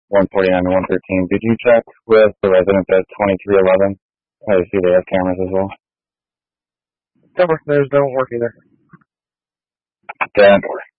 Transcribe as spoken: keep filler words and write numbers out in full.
one forty-nine to one thirteen. Did you check with the residents at twenty-three eleven? I see they have cameras as well. Cover, theirs don't work either. That